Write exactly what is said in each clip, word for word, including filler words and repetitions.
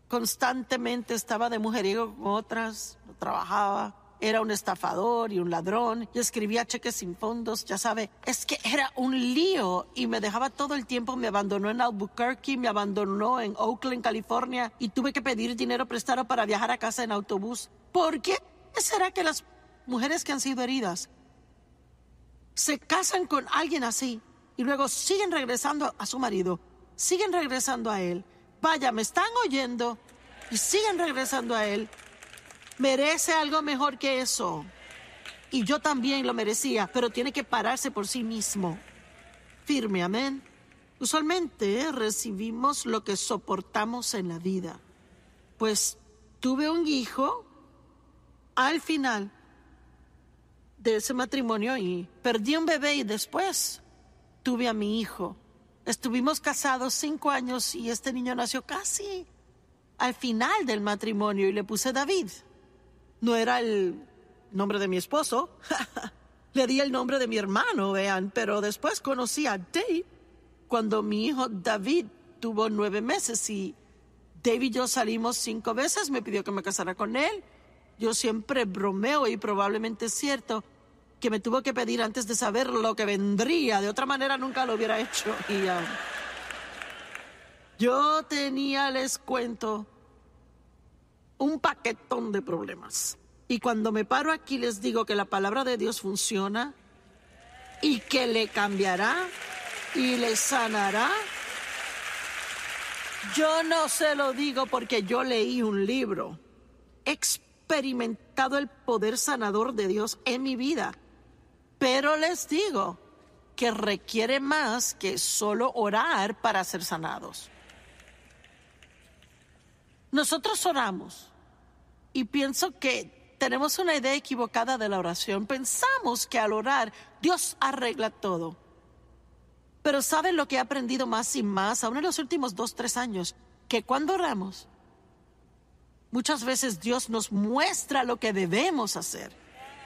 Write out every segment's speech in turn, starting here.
Constantemente estaba de mujeriego con otras, no trabajaba, era un estafador y un ladrón, y escribía cheques sin fondos, ya sabe. Es que era un lío y me dejaba todo el tiempo. Me abandonó en Albuquerque, me abandonó en Oakland, California, y tuve que pedir dinero prestado para viajar a casa en autobús. ¿Por qué será que las mujeres que han sido heridas se casan con alguien así y luego siguen regresando a su marido, siguen regresando a él? Vaya, me están oyendo y siguen regresando a él. Merece algo mejor que eso. Y yo también lo merecía, pero tiene que pararse por sí mismo. Firme, amén. Usualmente recibimos lo que soportamos en la vida. Pues tuve un hijo al final de ese matrimonio y perdí un bebé, y después tuve a mi hijo. Estuvimos casados cinco años y este niño nació casi al final del matrimonio y le puse David. No era el nombre de mi esposo. Le di el nombre de mi hermano, vean. Pero después conocí a Dave cuando mi hijo David tuvo nueve meses y Dave y yo salimos cinco veces. Me pidió que me casara con él. Yo siempre bromeo, y probablemente es cierto, que me tuvo que pedir antes de saber lo que vendría. De otra manera nunca lo hubiera hecho. Y um, yo tenía, les cuento, un paquetón de problemas. Y cuando me paro aquí les digo que la palabra de Dios funciona y que le cambiará y le sanará. Yo no se lo digo porque yo leí un libro. He experimentado el poder sanador de Dios en mi vida. Pero les digo que requiere más que solo orar para ser sanados. Nosotros oramos y pienso que tenemos una idea equivocada de la oración. Pensamos que al orar Dios arregla todo. Pero ¿saben lo que he aprendido más y más, aún en los últimos dos, tres años? Que cuando oramos, muchas veces Dios nos muestra lo que debemos hacer.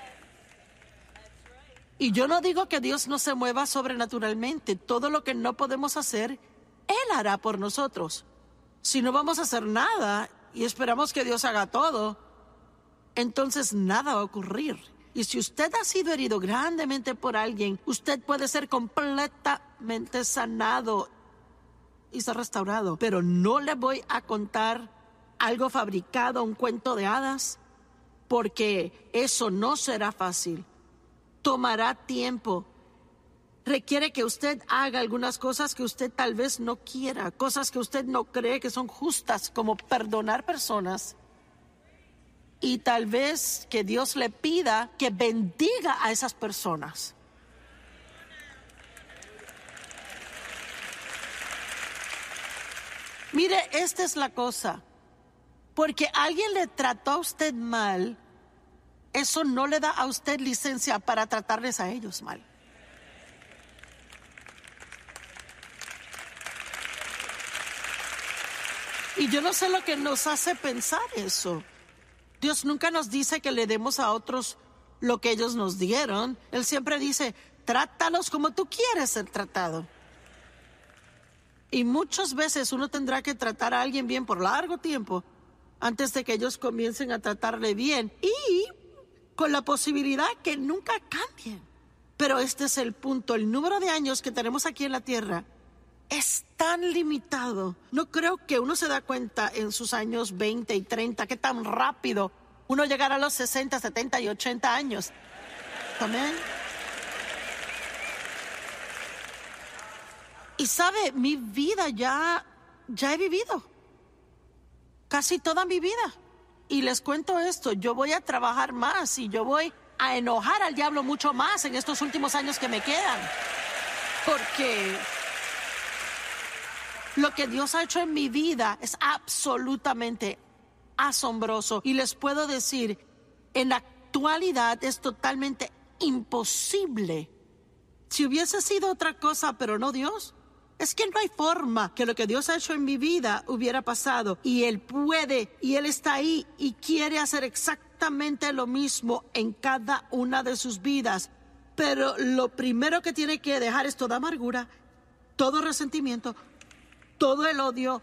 Y yo no digo que Dios no se mueva sobrenaturalmente. Todo lo que no podemos hacer, Él hará por nosotros. Si no vamos a hacer nada y esperamos que Dios haga todo, entonces nada va a ocurrir. Y si usted ha sido herido grandemente por alguien, usted puede ser completamente sanado y ser restaurado. Pero no le voy a contar algo fabricado, un cuento de hadas, porque eso no será fácil. Tomará tiempo. Requiere que usted haga algunas cosas que usted tal vez no quiera, cosas que usted no cree que son justas, como perdonar personas. Y tal vez que Dios le pida que bendiga a esas personas. Mire, esta es la cosa. Porque alguien le trató a usted mal, eso no le da a usted licencia para tratarles a ellos mal. Y yo no sé lo que nos hace pensar eso. Dios nunca nos dice que le demos a otros lo que ellos nos dieron. Él siempre dice, trátalos como tú quieres ser tratado. Y muchas veces uno tendrá que tratar a alguien bien por largo tiempo antes de que ellos comiencen a tratarle bien. Y con la posibilidad que nunca cambien. Pero este es el punto. El número de años que tenemos aquí en la tierra es tan limitado. No creo que uno se da cuenta en sus años veinte y treinta que tan rápido uno llegará a los sesenta, setenta y ochenta años. Amén. Y sabe, mi vida ya, ya he vivido. Casi toda mi vida. Y les cuento esto, yo voy a trabajar más y yo voy a enojar al diablo mucho más en estos últimos años que me quedan. Porque lo que Dios ha hecho en mi vida es absolutamente asombroso. Y les puedo decir, en la actualidad es totalmente imposible. Si hubiese sido otra cosa, pero no Dios, es que no hay forma que lo que Dios ha hecho en mi vida hubiera pasado. Y Él puede, y Él está ahí y quiere hacer exactamente lo mismo en cada una de sus vidas. Pero lo primero que tiene que dejar es toda amargura, todo resentimiento, todo el odio,